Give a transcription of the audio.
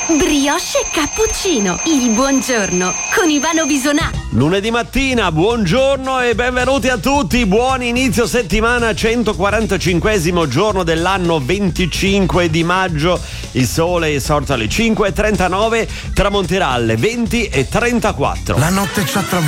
Brioche e cappuccino, il buongiorno con Ivano Bisonà. Lunedì mattina, buongiorno e benvenuti a tutti. Buon inizio settimana, 145esimo giorno dell'anno, 25 di maggio. Il sole è sorto alle 5:39, tramonterà alle 20:34. La notte ci ha